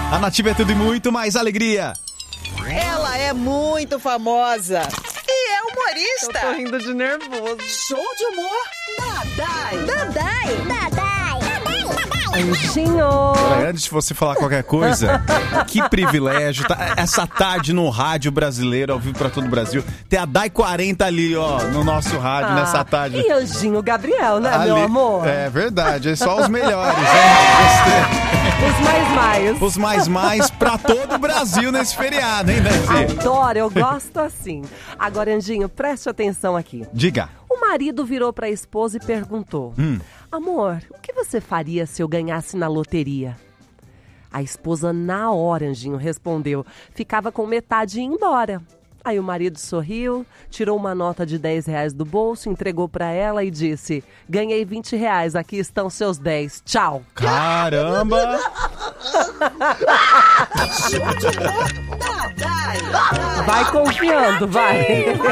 A Nativa é tudo e muito mais alegria. Ela é muito famosa e é humorista. Eu tô rindo de nervoso. Show de humor, Dadai. Anjinho. Peraí, antes de você falar qualquer coisa, que privilégio, tá? Essa tarde no rádio brasileiro, ao vivo pra todo o Brasil, ter a Dai 40 ali, ó, no nosso rádio, nessa tarde. E Anjinho Gabriel, né, Ali, meu amor? É verdade, é só os melhores, né? Os mais. Os mais pra todo o Brasil nesse feriado, hein, Nancy? Adoro, eu gosto assim. Agora, Anjinho, preste atenção aqui. Diga. O marido virou pra esposa e perguntou: Amor, o que você faria se eu ganhasse na loteria? A esposa, na hora, Anjinho, respondeu: ficava com metade e ia embora. Aí o marido sorriu, tirou uma nota de R$10 do bolso, entregou pra ela e disse: ganhei R$20, aqui estão seus 10, tchau. Caramba! Show de humor, Dadai. Vai confiando, vai.